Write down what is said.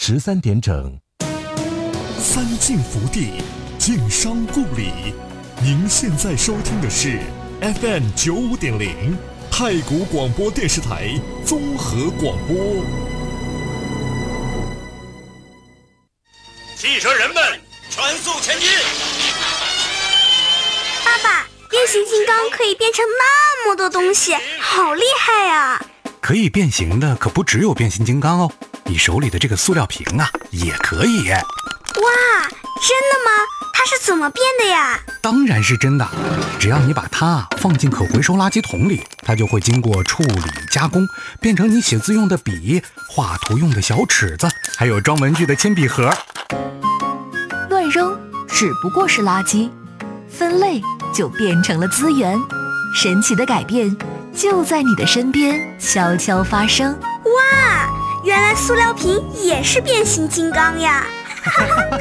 13点整。 三晋福地，晋商故里。您现在收听的是 FM 95.0太谷广播电视台综合广播。 汽车人们，全速前进！ 爸爸，变形金刚可以变成那么多东西，好厉害呀！ 可以变形的可不只有变形金刚哦，你手里的这个塑料瓶啊，也可以。 哇，真的吗？它是怎么变的呀？ 当然是真的，只要你把它放进可回收垃圾桶里，它就会经过处理加工，变成你写字用的笔、画图用的小尺子，还有装文具的铅笔盒。 乱扔只不过是垃圾，分类就变成了资源。神奇的改变就在你的身边悄悄发生。 哇，原来塑料瓶也是变形金刚呀！